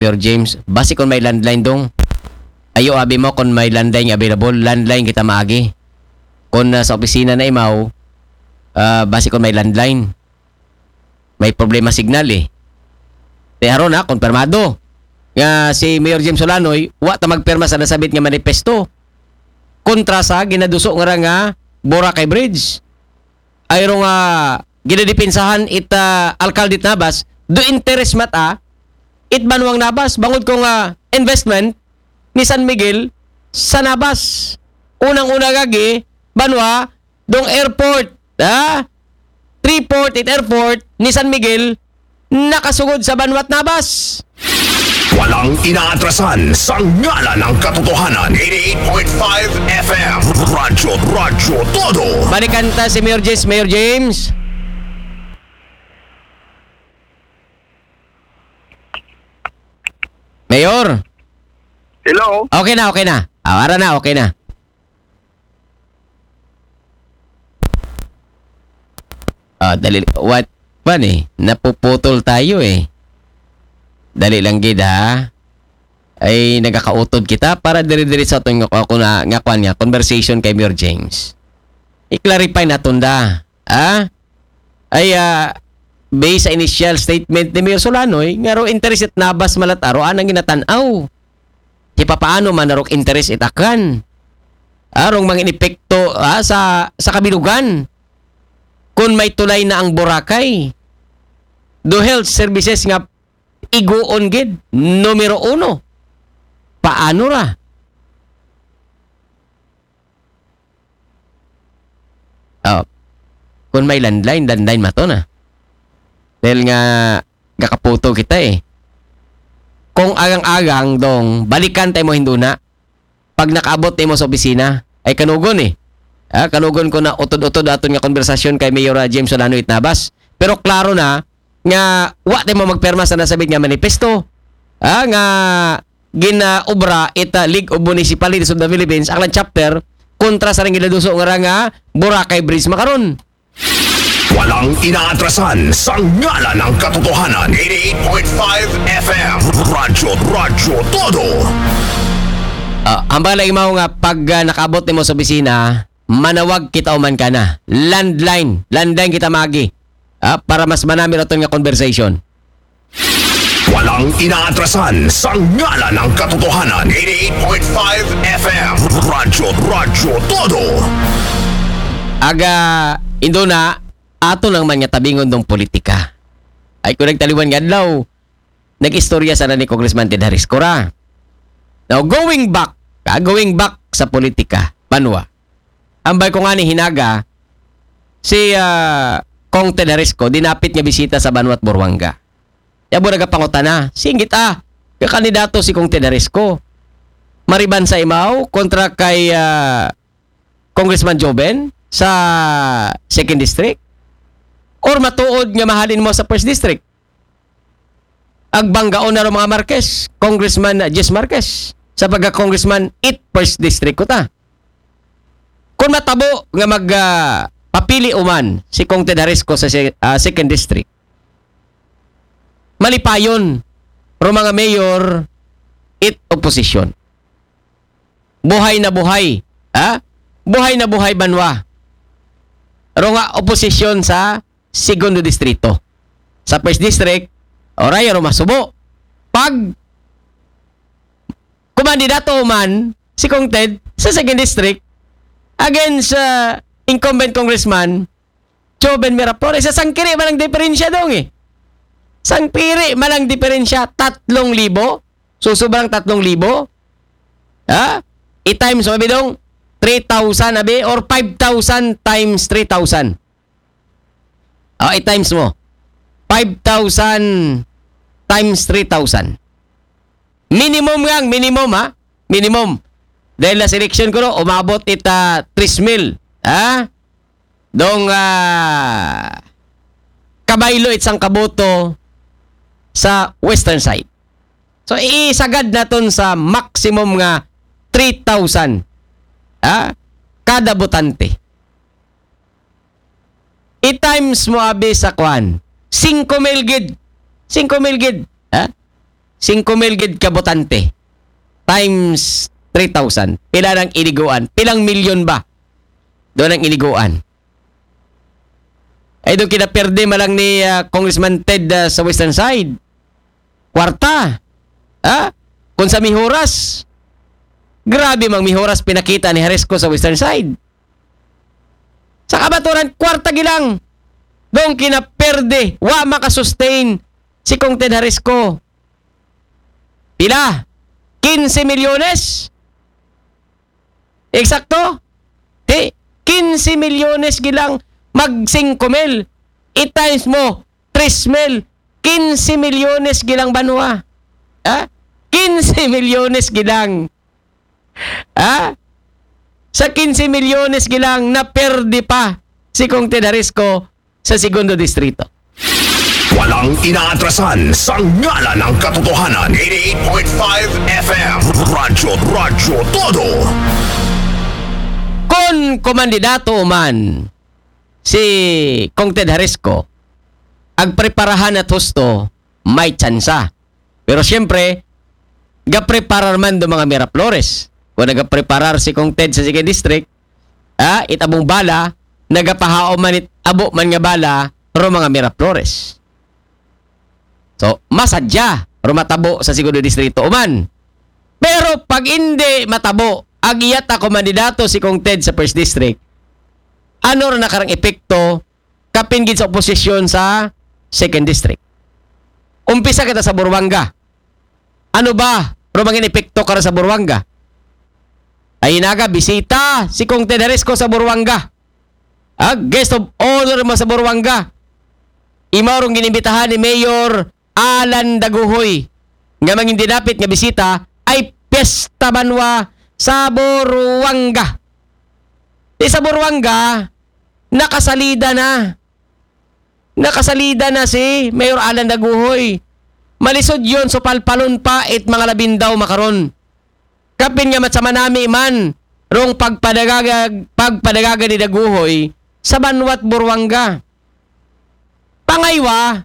Pure James, basi kung may landline dong. Ayo abi mo kung may landline available, landline kita maagi. Kung sa opisina na imaw, basi kung may landline. May problema signal eh. Pero na, konfirmado. Nga si Mayor James Solanoy, wa ta magpirma sa nasabit nga manifesto. Kontra sa ginaduso nga Boracay Bridge. Ayro nga ginadipinsahan ita alkalde Nabas, do interest mata, it banwang Nabas, bangod ko nga investment ni San Miguel sa Nabas. Unang-una gagi, banwa, dong airport, Freeport at airport ni San Miguel, nakasugod sa Banwat Nabas. Walang inaatrasan sa ngala ng katotohanan. 88.5 FM Radyo Todo. Balikan ta si Mayor James. Mayor James. Mayor. Hello? Okay na. Awara na, okay na. Dali. What? Pan eh? Napuputol tayo eh. Dali lang gid ha. Ay nagakautod kita para diri-diri sa atong nga conversation kay Mayor James. I-clarify na tunda. Ay based sa initial statement ni Mayor Solanoy, nga ro interest at Nabas malataro anang ginatan-aw. Di pa paano man narok interest itakan. Arong mga inepekto sa kabilugan. Kung may tulay na ang Boracay. Do health services nga iguon gid numero 1. Paano ra? Kung may landline mato na. Dahil nga kakaputo kita eh. Kung agang-agang dong balikan tayo mo hinduna. Pag nakaabot tayo mo sa opisina ay kanugon eh. Kanugon ko na utod-utod aton nga konversasyon kay Mayor James Solanoy Nabas. Pero klaro na nga wa tayo mo magperma sa nasabit nga manifesto. Nga ginaobra ita League of Municipalities of the Philippines ang chapter kontra sa ring giladuso nga Boracay Bridge makaron. Walang inaatrasan sa ngala ng katotohanan. 88.5 FM Radyo Todo. Ang balay mo nga pag nakaabot mo sa opisina, manawag kita uman ka na. Landline kita magi. Para mas manami ito nga conversation. Walang inaatrasan sa ngala ng katotohanan. 88.5 FM Radyo Todo. Indo na, ato lang man nga tabingon dong politika. Ay kung nagtaliwan nga adlaw, nag-istorya sana ni Congressman Ted Harris Cora. Now, going back sa politika, banwa. Ambay ko nga ni hinaga, si Kong Ted Harris ko, dinapit nga bisita sa Banwat Buruanga. Yabo nagapangutana, singgit kakandidato si Kong Ted Harris ko. Mariban sa imaw, kontra kay Congressman Joben sa 2nd District. Or matuod nga mahalin mo sa 1st District. Agbanggaon na ro mga Marquez, Congressman Jess Marquez, sa pagka-Congressman 1st District ko ta. Kung matabo nga papili uman si Kong Ted Harris ko sa 2nd District, malipayon ro mga mayor opposition. Buhay na buhay. Buhay na buhay banwa. Ro nga opposition sa 2nd Distrito. Sa 1st District, oray ro masubo. Pag kumandidato man si Kong Ted sa 2nd District against incumbent Congressman Joben Miraflores, sa sangkiri malang diferensya dong eh. Sangkiri malang diferensya 3,000. Susubrang 3,000. I-times mo bidong 3,000 abi or 5,000 times 3,000. I-times mo. 5,000 times 3,000. Minimum Minimum. Dahil na selection ko umabot ita 3,000. Dong kabaylo isang kaboto sa western side. So isagad naton sa maximum nga 3,000 kada botante. I-times mo abi sa kwan 5,000 gid. 5,000 gid. 5,000 gid ka botante times 3,000. Pila ng iniguan? Pilang milyon ba? Doon ang iniguan. Ay doon kinaperde malang ni Congressman Ted sa Western Side. Kwarta. Kung sa Mihoras, grabe mang Mihoras pinakita ni Haresco sa Western Side. Sa kabaturan, kwarta gilang. Doon kinaperde. Wa makasustain si Kong Ted Haresco. Pila? 15 milyones? Eksakto? 15 milyones gilang mag 5,000. I-times mo 3,000. 15 milyones gilang banwa. 15 milyones gilang. Sa 15 milyones gilang naperde pa si Kong Ted Haresco sa Segundo Distrito. Walang inaatrasan sa ngala ng katotohanan. 88.5 FM Radyo Todo. Kung kumandidato man si Kong Ted Haresco, agpreparahan at husto, may tsansa. Pero siyempre, gapreparar man do mga Miraflores. Kung nagapreparar si Kong Ted sa Second District, itabong bala, nagapahao man abo man nga bala, ro mga Miraflores. So, masadya, ro matabo sa Segundo Distrito uman. Pero pag hindi matabo, agiyat ako mandidato si Kong Ted sa First District, ano rin nakarang epekto kapinggit sa oposisyon sa Second District? Umpisa kita sa Buruanga. Ano ba? Pero mangin epekto ka sa Buruanga. Ay naga, bisita si Kong Ted Haresco sa Buruanga. Guest of honor mo sa Buruanga. Imaurong ginibitahan ni Mayor Alan Daguhoy. Nga mangin dinapit nga bisita ay Piyesta Banwa sa Buruanga. Sa Buruanga, nakasalida na. Nakasalida na si Mayor Alan Daguhoy. Malisod yun, so palpalon pa it mga labindaw makaron. Kapin nga matsama nami man, rong pagpadagaga ni Daguhoy sa Banwat Buruanga. Pangaywa,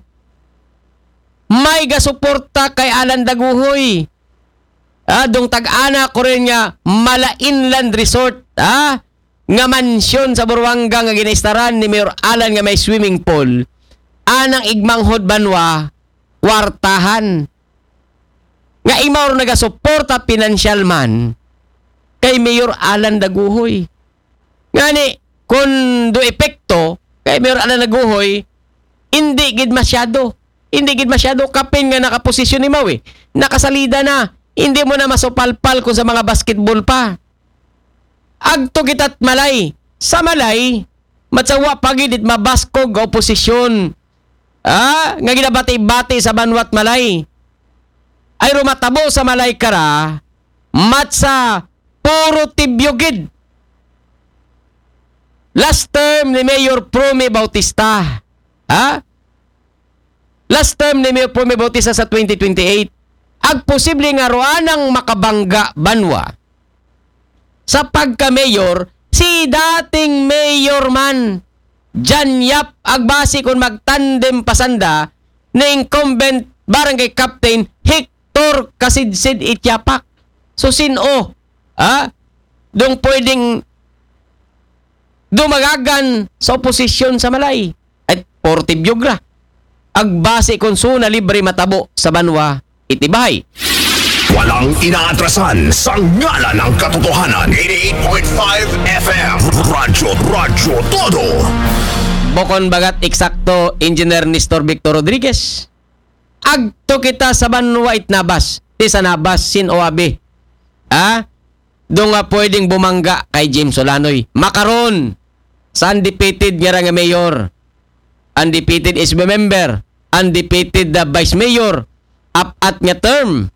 may gasuporta kay Alan Daguhoy. Dong tag-ana ko rin nga Malainland Resort. Nga mansyon sa Buruanga nga ginaistaran ni Mayor Alan nga may swimming pool. Anang igmanghod banwa, wartahan. Nga imaw nagasuporta pinansyal man kay Mayor Alan Daguhoy. Nga ni, kung do epekto kay Mayor Alan Daguhoy, hindi gid masyado. Hindi gid masyado kapin nga nakaposisyon ni Maui. Nakasalida na. Hindi mo na masupalpal kung sa mga basketball pa. Agto kitat malay. Sa malay, matsawa pagidit mabaskog ga oposisyon. Nga ginabati-bati sa Banwat Malay. Ay rumatabo sa Malay kara, matsa puro tibyogid. Last term ni Mayor Prome Bautista. Last term ni Mayor Prome Bautista sa 2028. Agposible nga roanang makabangga banwa. Sa pagka-mayor, si dating mayor man, Jan Yap, agbasi kung magtandem pasanda na incumbent barangay captain Hector Kasidsid Ityapak. So sino? Dong pwedeng dumagagan sa oposisyon sa Malay. At portibyogra. Agbasi kung suna libre matabo sa banwa itibahay. Walang inaatrasan sa ngala ng katotohanan. 88.5 FM Radyo Todo. Bokon bagat eksakto Engineer Nestor Victor Rodriguez. Agto kita sa banwa itnabas. Ti sa nabas sin oabe. Doon nga pwedeng bumangga kay James Solanoy. Makaron sa undefeated nga mayor. Undefeated is member. Undefeated the vice mayor. Up at nga term.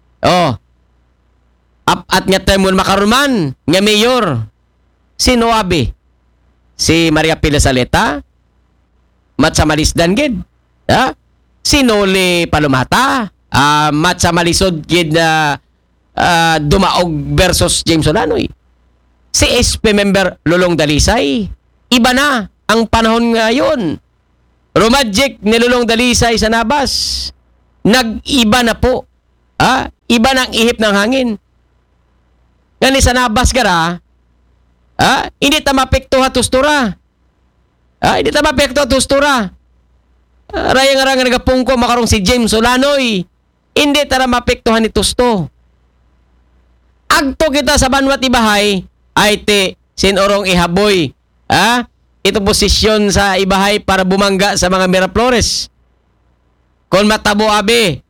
Up at nga term mo makaron man nga mayor. Sino abi? Si Maria Pila Saleta? Matsa Malisdan gid. Si Noli Palumata? Matsa Malisod gid na Dumaog versus James Solanoy. Si SP member Lulong Dalisay. Iba na ang panahon ngayon. Romagic ni Lulong Dalisay sa Nabas. Nag-iba na po Iba ng ihip ng hangin. Ngani sa nabas gara, hindi ta mapekto hatustura. Hindi ta mapekto hatustura. Rayang-arang nagapungko makarong si James Solanoy. Hindi ta mapektuhan ni Tusto. Agto kita sa banwat ibahay, ay ti sinurong ihaboy. Ito posisyon sa ibahay para bumangga sa mga Miraflores. Kung matabo abi,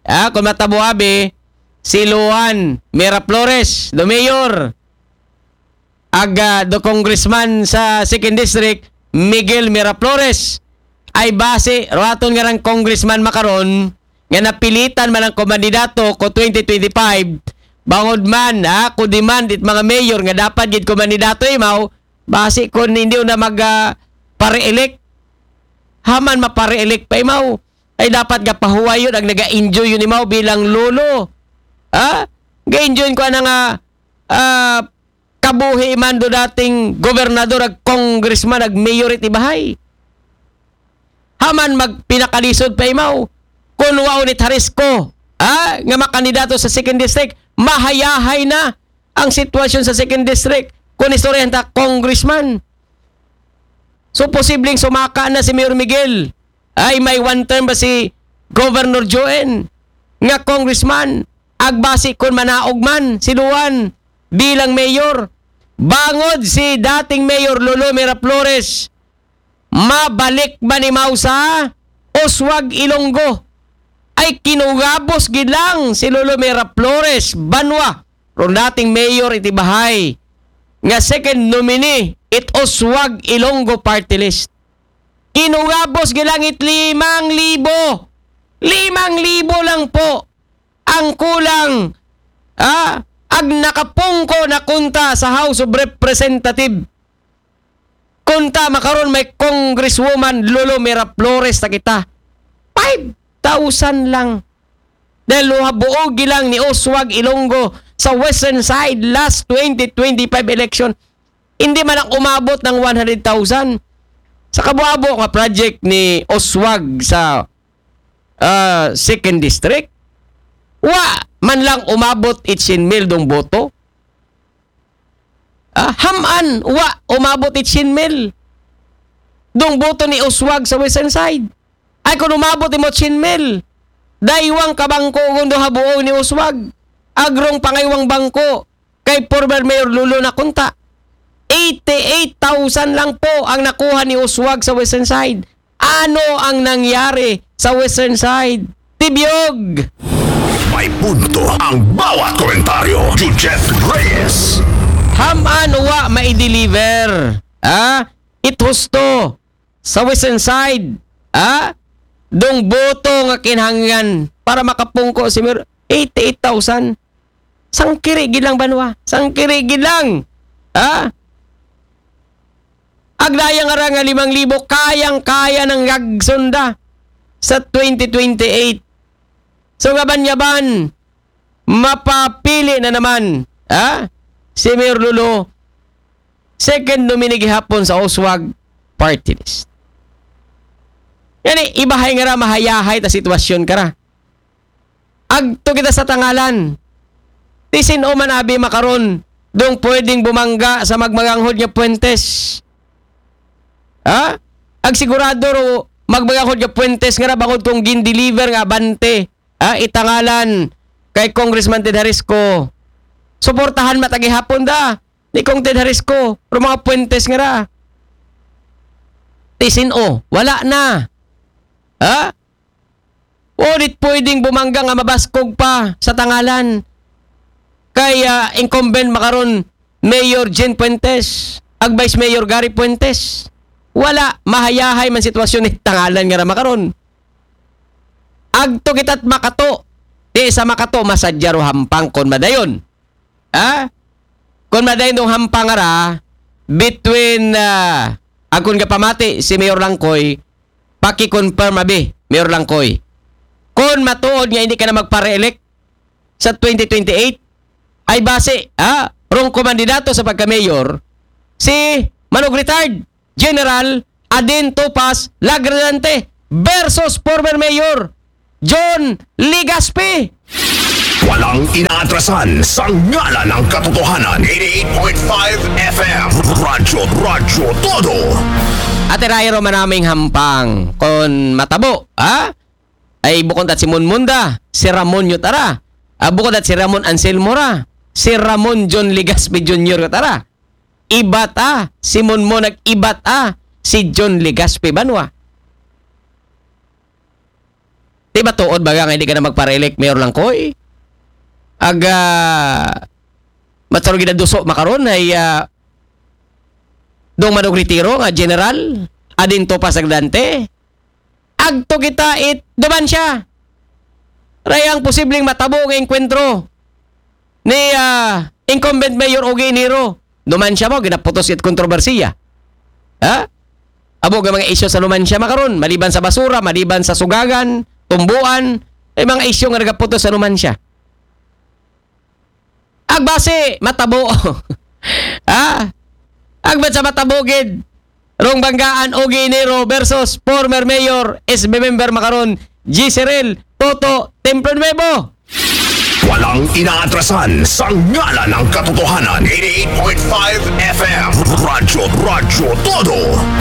si Luan Miraflores, do mayor. Do congressman sa 2nd District, Miguel Miraflores. Ay base, raton nga ng congressman makaron, nga napilitan man ang kumandidato ko 2025, bangod man, kung demand it mga mayor nga dapat gid kumandidato imaw, base kung hindi na pare-elect, haman mapare-elect pa imaw, ay dapat nga pahuwayon ang naga-enjoy yun imaw bilang lolo. Ga-enjoy ko na nga kabuhi man do dating gobernador ag congressman ag mayor iti bahay. Haman magpinakalisod pa imaw. Kung waunit Harisco, nga makandidato sa 2nd District, mahayahay na ang sitwasyon sa 2nd District kung istoryan ta congressman. So posibleng sumaka na si Mayor Miguel. Ay may one term ba si Governor Joen nga congressman. Agbasi kun manaog man si Luan bilang mayor. Bangod si dating Mayor Lolo Miraflores. Mabalik ba ni Mausa Oswag Ilonggo? Ay kinugabos gilang si Lolo Miraflores Banwa. Ron dating mayor iti bahay. Nga second nominee it Oswag Ilonggo party list. Kinugabos gilang it 5,000. 5,000 lang po ang kulang ag nakapungko na kunta sa House of Representative. Kunta makaron may Congresswoman Lolo Miraflores ta kita. 5,000 lang. Dahil buog gilang ni Oswag Ilonggo sa Western Side last 2025 election. Hindi man ang umabot ng 100,000. Sa kabuabo nga project ni Oswag sa 2nd District, man lang umabot 18,000 dong boto. Haman, umabot 18,000 dong boto ni Oswag sa Western Side. Ay kung umabot mo 18,000, daywang kabangko kung habuo ni Oswag. Agrong pangaywang bangko kay former Mayor Lolo na kunta. 88,000 lang po ang nakuha ni Oswag sa Western Side. Ano ang nangyari sa Western Side? Tibyog! May punto ang bawat komentaryo. Jujet Reyes. Haman ma-deliver. It husto sa Western Side. Dong boto nga kinhangyan para makapungko si Mayor. 88,000. Sangkiri gilang banwa. Sangkiri gilang. Agdayang nga 5,000 kayang-kaya ng gagsunda sa 2028. So gaban-yaban, mapapili na naman si Mayor Lolo, second nominee gihapon sa Oswag party list. Yani, ibahay nga ra mahayahay ta sitwasyon ka ra. Agto kita sa tangalan. Tisin o man abi makaron, dong pwedeng bumangga sa magmaganghod nga Puentes. Ag sigurado ro magmaganghod nga Puentes nga ra bangod kong gin-deliver nga bante. Itangalan kay Congressman Ted Harisco. Suportahan matagi hapon da ni Kong Ted Harisco pero mga Puentes nga ra. Tisin o, wala na. Ulit pwedeng bumangga nga mabaskog pa sa tangalan. Kaya incumbent makaron Mayor Jen Puentes, ag Vice Mayor Gary Puentes. Wala, mahayahay man sitwasyon ni tangalan nga ra makaron. Agto kita't makato. Di sa makato masadya ro hampang kon madayon. Kon madayon dong hampang nga ra between akon nga pamati si Mayor Langkoy, paki-confirm abi Mayor Langkoy. Kon matuod nga hindi ka na magpa-re-elect sa 2028 ay base rong kumandidato sa pagka-mayor si Manong Retired General Adin Topas Lagradante versus former Mayor John Ligaspi. Walang inaatrasan sa ngala ng katotohanan. 88.5 FM. Radyo Todo. Ate Rairo manaming hampang kon matabo, ha? Ay bukod at si Munmunda, si Ramon Yutara. Bukod at si Ramon Anselmo ra, si Ramon John Legaspi Jr. Yutara. Ibata, si Munmo nag-ibata, si John Legaspi Banwa. Di ba tuod baga nga hindi ka na magpa-re-elect mayor lang koy? Aga matsaro ginaduso makaron ay dong manong retiro nga general adin to pasagdante agto kita duman siya rayang posibleng matabo nga enkwentro ni incumbent mayor Ogie Enero duman siya mo ginaputos it kontrobersiya ha abo ga mga isyu sa luman siya makaron maliban sa basura maliban sa sugagan tumbuan ay mga isyu nga nagaputos sa luman siya agbase matabo agbat sa matabugid rong banggaan Ogie Enero versus former mayor SB member makaron G. Cyril Toto Templo Nuevo. Walang inaatrasan sa ngala ng katotohanan. 88.5 FM. Radyo Todo.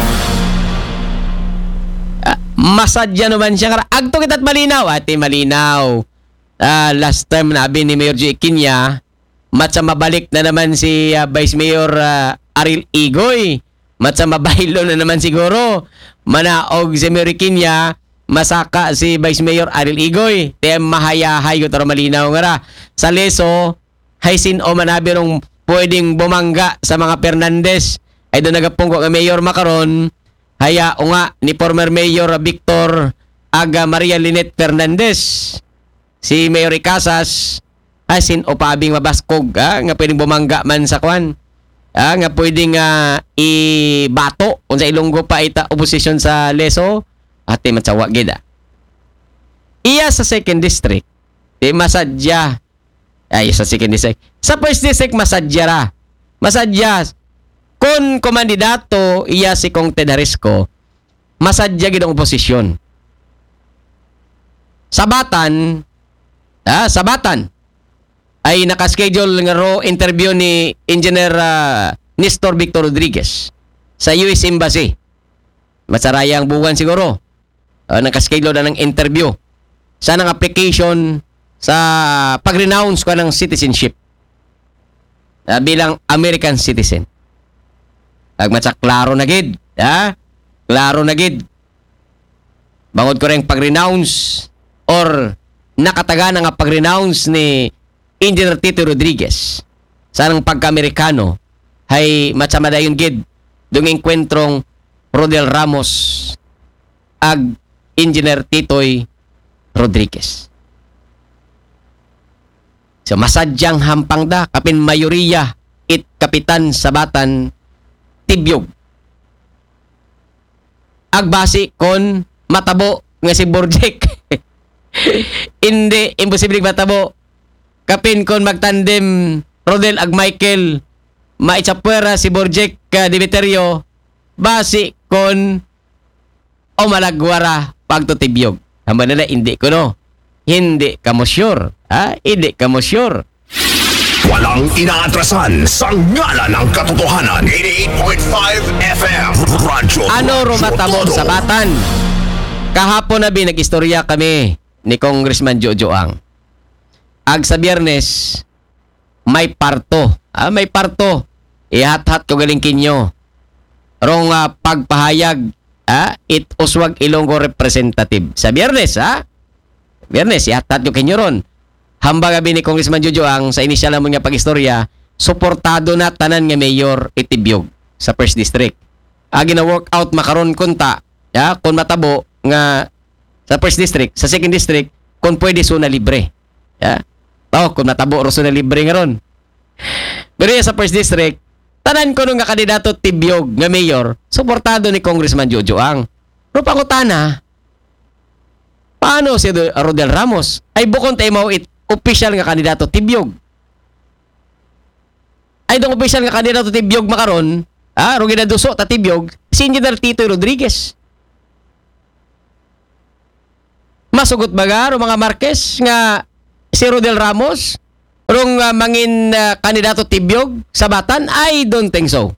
Masadya naman siya kara agto kita't malinaw ate malinaw. Last time nabi ni Mayor G. Ikinya matsa mabalik na naman si Vice Mayor Aril Igoy. Matsa mabaylo na naman siguro. Manaog si Mayor Ikinya, masaka si Vice Mayor Aril Igoy. Te mahayahay ko taro malinaw nga ra. Sa leso, hay sino manabi rong pwedeng bumangga sa mga Fernandez. Ay doon nagapungko nga Mayor makaron. Haya o nga ni former Mayor Victor Aga Maria Linet Fernandez. Si Mayor Icasas asin o pabing mabaskog nga pwedeng bumangga man sa kwan nga pwedeng ibato kung sa Ilonggo pa ita oposisyon sa leso ate matsawa gid iya sa second district di masadya ay sa second district sa first district masadya kung komandidato iya si Kong Ted Harisco masadya gid ang oposisyon sabatan ay nakaschedule nga raw interview ni Engineer Nestor Victor Rodriguez sa US Embassy. Masarayang buwan siguro. Nakaschedule na ng interview sa ng application sa pag-renounce ko ng citizenship bilang American citizen. Agmatsa klaro na gid, klaro na gid. Bangod ko ring pag-renounce or nakataga na nga pag-renounce ni Engineer Tito Rodriguez sa nang pagka-Amerikano ay matsamadayon gid dung engkwentrong Rodel Ramos ag Engineer Titoy Rodriguez. So masadyang hampang da kapin mayoriya it kapitan sabatan tibyog. Agbasi kon matabo nga si Borjek. Hindi imposible matabo. Kapin kon magtandem Rodel ag Michael maitsapwera si Borjek ka Dimiterio basi kon o malagwara pagtutibyog. Hamba nila hindi ko no. Hindi ka mo sure. Hindi ka mo sure. Walang inaatrasan sa ngala ng katotohanan. 88.5 FM. Radyo Ano rumatabo sa batan? Kahapon na nag-istorya kami ni Congressman Jojo Ang. Ag sa Biyernes, may parto. May parto. Ihat-hat ko galing kinyo. Rong pagpahayag, it uswag Ilonggo representative. Sa Biyernes, Biyernes, ihat-hat ko kinyo ron. Hambang gabi ni Congressman Jojo Ang sa inisyal namon nga pag-istorya, suportado na tanan nga mayor itibyog sa first district. Gina-workout makaron kunta, kung matabo nga sa first district, sa second district, kung pwede suna libre. Kung natabo ro suna libre nga ron. Pero sa first district, tanan ko nung nga kandidato tibyog nga mayor, suportado ni Congressman Jojo Ang. Pero pangutana, paano si Rodel Ramos ay bukod tayo mau official nga kandidato tibyog? Ay dong official nga kandidato tibyog makaron, ro ginaduso ta tibyog, si Engineer Tito Rodriguez. Masugot baga ro mga Marquez nga si Rodel Ramos rong mangin kandidato tibyog sa Batan? I don't think so.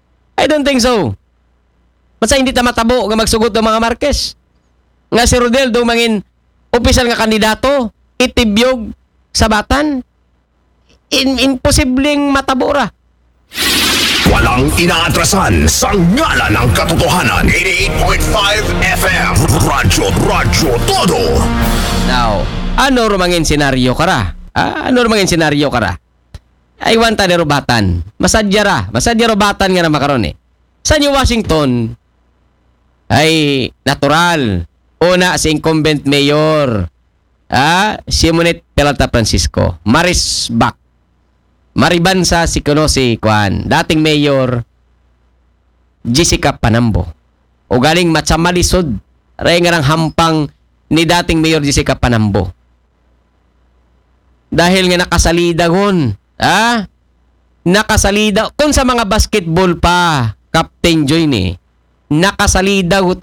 Basta hindi ta matabo nga magsugot ng mga Marquez. Nga si Rodel do mangin opisyal nga kandidato itibyog sa Batan. Imposibleng matabo ra. Walang inaatrasan sa ngala ng katotohanan. 88.5 FM. Radyo Todo. Now, ano rumangin senaryo kara? Ano rumangin senaryo kara? Ay wanta ni Robatan. Masadya Robatan nga na makaron eh. Sa New Washington ay natural. Una si incumbent mayor si Monit Peralta Francisco. Maris Bac. Maribansa si si Kwan. Dating mayor Jessica Panambo. O galing Machamalisod. Ray nga ng hampang ni dating mayor Jessica Panambo. Dahil nga nakasalida hon. Nakasalida. Kung sa mga basketball pa, Captain Joy ni, nakasalida hot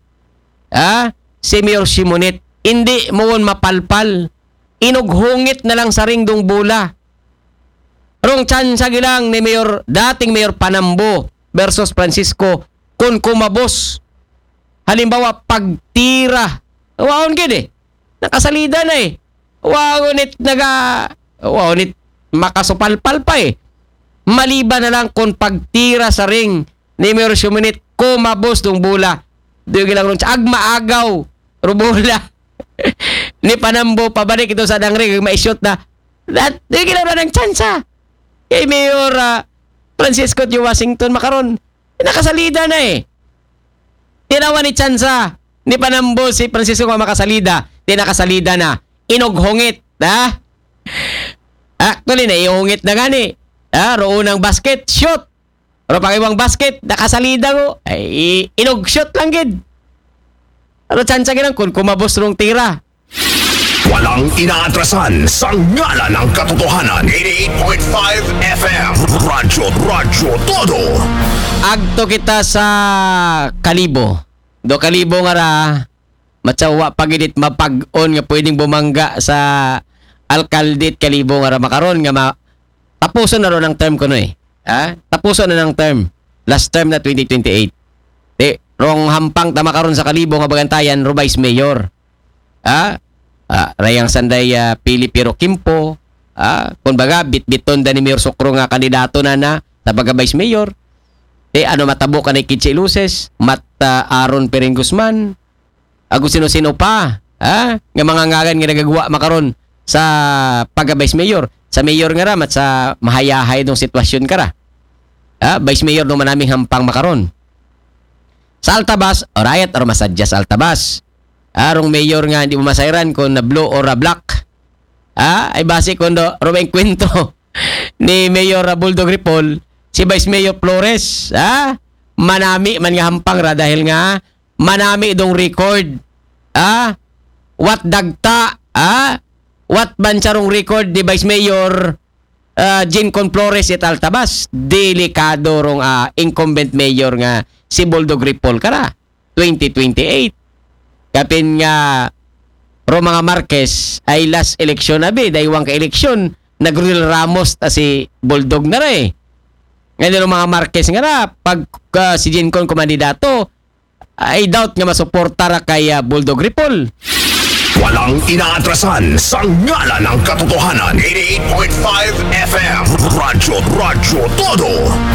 si Mayor Simonit. Hindi mo mapalpal. Inughungit na lang sa ring dong bula. Rong tsansa gilang ni dating Mayor Panambo versus Francisco kung kumabos. Halimbawa, pagtira. Waon gid eh. Nakasalida na eh. Waonit makasupalpal pa eh. Maliban na lang kung pagtira sa ring ni Mayor Simonit kumabos dong bula. Diyo gilang ron agmaagaw rubula ni Panambo pabalik ito sa dangring ma-shoot na. Diyo gilang ron ang tsansa. Kay Mayor Francisco New Washington makaron nakasalida na eh. Tinawa ni tsansa ni Panambo si Francisco makasalida. Di nakasalida na. Inughungit. Actually na ihungit na gani. Roon ang basket shoot. Pero pakiwang basket nakasalida ko ay inug-shoot lang gid. Pero tsansa gilang kung kumabos rong tira. Walang inaatrasan sa ngala ng katotohanan. 88.5 FM. Radyo Todo. Agto kita sa Kalibo. Do Kalibo nga ra matsawa pagidit mapag-on nga pwedeng bumangga sa alkaldit Kalibo nga ra makaron nga tapuson na ron ang term ko no eh. Tapuson na ng term. Last term na 2028. Rong hampang tama karon sa Kalibo nga bagantayan ro vice mayor. Rayang sanday Pili Pero Kimpo. Kumbaga bit-biton da ni Mayor Sokro nga kandidato na sa pagka-vice mayor. Ano matabo ka na Kitsi Luces, Aaron Pering Guzman, sino-sino pa. Nga mga ngagan nga nagagawa makaron sa pagka-vice mayor. Sa mayor nga ram at sa mahayahay dong sitwasyon ka ra. Vice mayor nung manaming hampang makaron. Sa Altabas, orayat or masadya sa Altabas. Arong mayor nga hindi mo masayran kung na blue or na black. Ay base kung rumeng kwento ni Mayor Buldog Ripol, si Vice Mayor Flores. Manami man nga hampang ra dahil nga manami dong record. What dagta. What bansarong record ni Vice Mayor Jincon Flores et Altabas. Delikado rong incumbent mayor nga si Buldog Ripol kara 2028. Kapin nga mga Marquez ay last election na dahiwang ka-eleksyon nag-Rodel Ramos si Buldog na rin. Ngayon mga Marquez nga na pag si Jincon kumandidato ay doubt nga masuporta ra kay Buldog Ripol. Walang inaatrasan sa ngala ng katotohanan. 88.5 FM. Radyo Todo.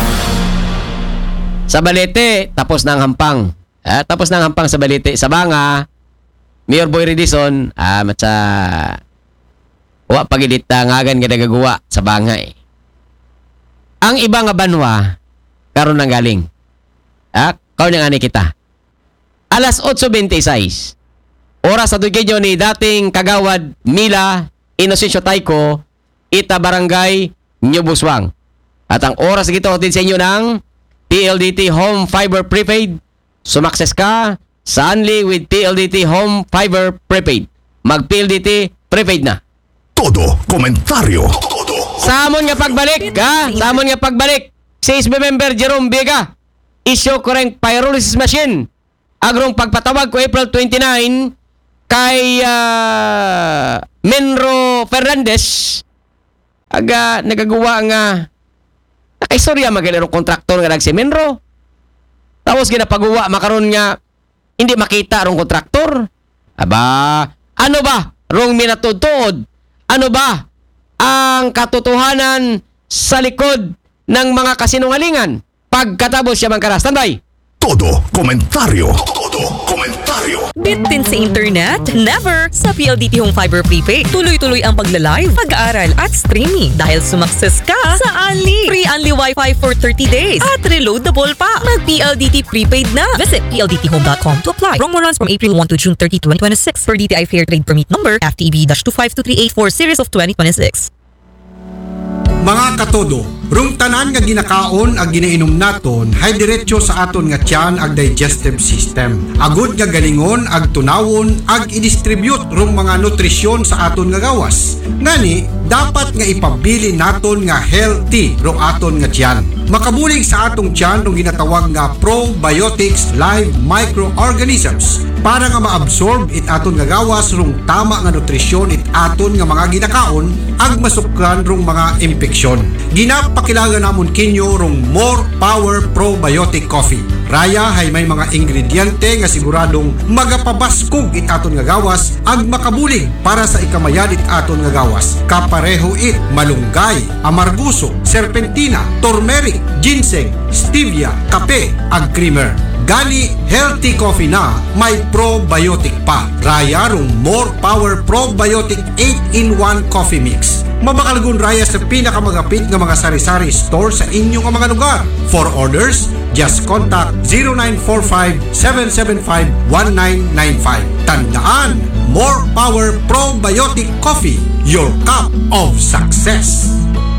Sa Balete, tapos na ang hampang. Tapos na ang hampang sa Balete. Sa Banga, Mayor Boy Redison, matsa wa pagilit ngagan nga nagagawa sa Banga eh. Ang iba nga banwa, karon nang galing. Karon nga ani kita. Alas 8:26. Oras sa tugidyo ni dating kagawad Mila Inocencio Tayko, Ita Barangay, New Buswang. At ang oras gito din sa inyo ng PLDT Home Fiber Prepaid. Sumakses ka sa Unli with PLDT Home Fiber Prepaid. Mag-PLDT Prepaid na. Todo komentaryo. Todo. Samon nga pagbalik, Samon nga pagbalik. 6 member Jerome Vega. Issue ko rin pyrolysis machine. Agrong pagpatawag ko April 29. kay Menro Fernandez aga nagagawa nga nakaistorya magalirong kontraktor nga nag si Menro. Tapos ginapagawa makaron nga hindi makita rong kontraktor. Aba, ano ba rong minatudtod? Ano ba ang katotohanan sa likod ng mga kasinungalingan? Pagkatapos siya mangkara. Standby! Todo komentaryo. Todo komentaryo. Bitin sa internet? Never! Sa PLDT Home Fiber Prepaid, tuloy-tuloy ang pagla-live, pag-aaral at streaming dahil sumakses ka sa Unli. Free Unli Wi-Fi for 30 days at reloadable pa. Mag-PLDT Prepaid na. Visit pldthome.com to apply. Promo runs from April 1 to June 30, 2026 per DTI Fair Trade Permit Number FTEB-25238 Series of 2026. Mga katodo, rung tanan nga ginakaon ag ginainom naton hay diretso sa aton nga tiyan ag digestive system. Agud nga galingon ag tunawon ag i-distribute rung mga nutrisyon sa aton nga gawas. Ngani, dapat nga ipabili naton nga healthy rung aton nga tiyan. Makabulig sa atong tiyan rung ginatawag nga probiotics live microorganisms para nga maabsorb it aton nga gawas rung tama nga nutrisyon it aton nga mga ginakaon ag masukran rung mga impeksyon. Ginapakilala namon kinyo rung More Power Probiotic Coffee. Raya hay may mga ingrediente nga siguradong magapabaskog it aton nga gawas ag makabulig para sa ikamayan it aton nga gawas. Kapareho it malunggay, amarguso, serpentina, turmeric, ginseng, stevia, kape ag creamer. Gani healthy coffee na may probiotic pa. Raya rung More Power Probiotic 8-in-1 Coffee Mix. Mabakalgun raya sa pinakamagapit nga mga sari-sari store sa inyong mga lugar. For orders, just contact 0945-775-1995. Tandaan, More Power Probiotic Coffee, your cup of success.